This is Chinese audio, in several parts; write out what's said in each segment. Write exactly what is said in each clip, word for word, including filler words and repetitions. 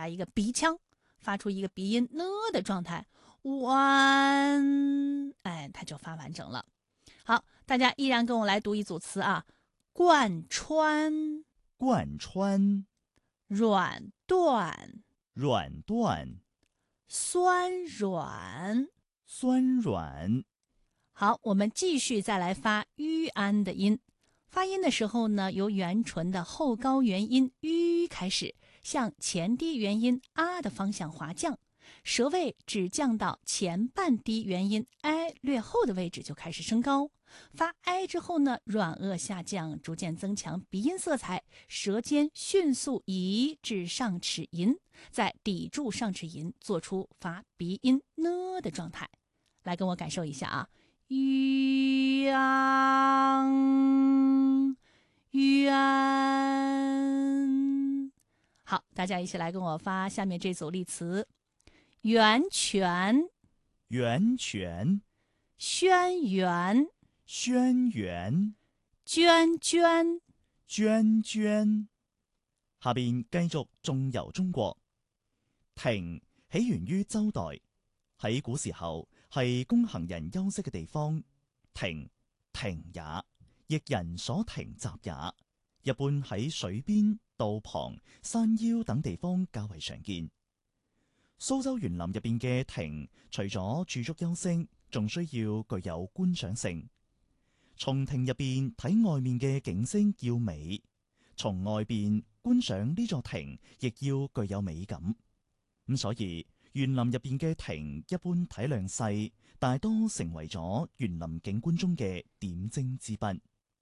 来一个鼻腔，发出一个鼻音呢的状态，完，哎，它就发完整了。好，大家依然跟我来读一组词啊，贯穿， 贯穿， 软断， 软断， 酸软。 酸软。 好，我们继续再来发吁安的音。发音的时候呢，由元唇的后高元音吁开始，向前低元音啊的方向滑降，舌位只降到前半低元音 i 略后的位置就开始升高。发 i 之后呢，软腭下降，逐渐增强鼻音色彩，舌尖迅速移至上齿龈，再抵住上齿龈，做出发鼻音呢的状态。来跟我感受一下啊，吁安，吁安。好，大家一起来跟我发下面这组例词：源泉、 源泉、 轩辕、 轩辕、 涓涓、 涓涓。下邊繼續縱遊中國。庭起源於周代，喺古時候係供行人休息嘅地方。庭，亭也，亦人所停集也。一般喺水邊、道旁、山腰等地方較為常見。蘇州園林入邊嘅亭，除咗駐足休息，仲需要具有觀賞性。從亭入邊睇外面嘅景色要美，從外邊觀賞呢座亭亦要具有美感。咁所以園林入邊嘅亭一般體量細，大多成為咗園林景觀中嘅點睛之筆。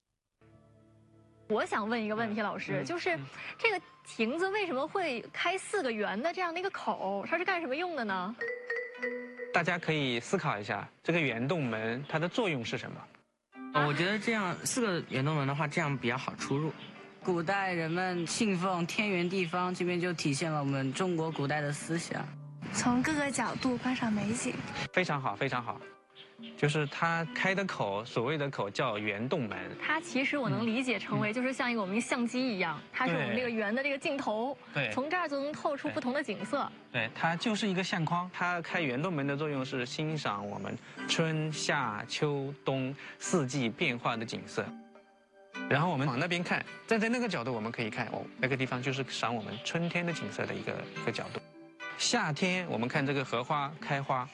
我想問一個問題，老師，就是這個亭子為什麼會開四個圓的這樣的一個口？它是幹什麼用的呢？ 大家可以思考一下，這個圓洞門它的作用是什麼？ 我覺得這樣四個圓洞門的話，這樣比較好出入。古代人們信奉天圓地方，這邊就體現了我們中國古代的思想。 從各個角度觀賞美景， 非常好，非常好。就是它開的口，所謂的口叫圓洞門。 它其實我能理解成為，就是像一個我們相機一樣，它是我們這個圓的這個鏡頭， 對， 從這兒就能透出不同的景色。 對，它就是一個相框。它開圓洞門的作用是欣賞我們春夏秋冬四季變化的景色。然後我們往那邊看，站在那個角度，我們可以看哦，那個地方就是賞我們春天的景色的一個一個角度。夏天我們看這個荷花開花。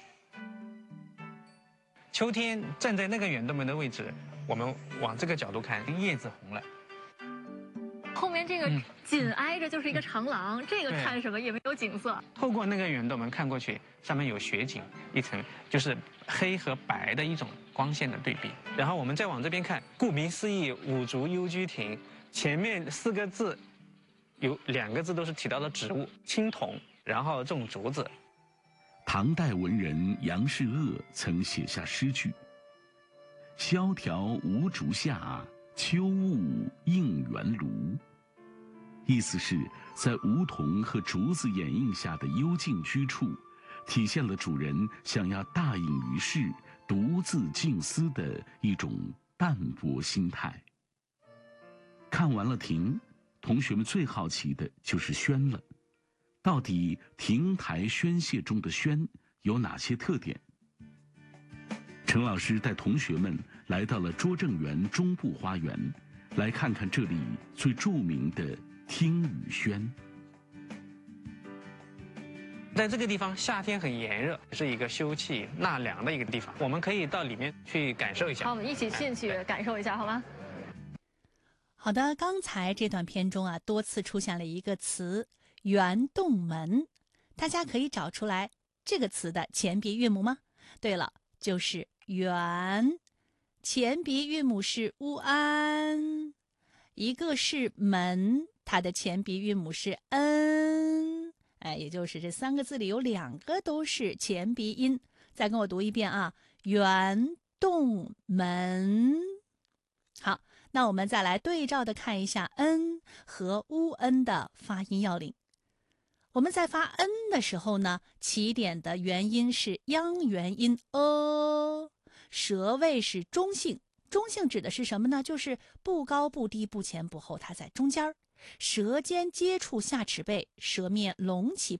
秋天站在那個圓洞門的位置，我們往這個角度看，葉子紅了。 後面這個緊挨着就是一個長廊，嗯、這個看什麼也沒有景色。 透過那個圓洞門看過去，上面有雪景，一層就是黑和白的一種光線的對比。然後我們再往這邊看，顧名思義，五竹幽居亭，前面四個字，有兩個字都是提到的植物青銅，然後種竹子。 唐代文人楊士鄂曾寫下詩句：蕭條無竹下，秋霧映圓爐。意思是在梧桐和竹子掩映下的幽靜居處，體現了主人想要大隱於世、獨自靜思的一種淡泊心態。看完了亭，同學們最好奇的就是軒了。到底亭台軒榭中的軒有哪些特點？陳老師帶同學們來到了拙政園中部花園，來看看這裡最著名的聽雨軒。 在這個地方，夏天很炎熱，是一個休憩納涼的一個地方。我們可以到裡面去感受一下。 好，我們一起進去感受一下，好嗎？ 好的，剛才這段片中啊，多次出現了一個詞圓洞門，大家可以找出來這個詞的前鼻韻母嗎？對了，就是圓，前鼻韻母是烏安，一個是門，它的前鼻韻母是恩，哎，也就是這三個字裡有兩個都是前鼻音。再跟我讀一遍啊，圓洞門。好，那我們再來對照的看一下恩和烏恩的發音要領。我們在發 n 的時候呢，起點的元音是央元音 a， 舌位是中性。中性指的是什麼呢？就是不高不低不前不後，它在中間。舌尖接觸下齒背，舌面隆起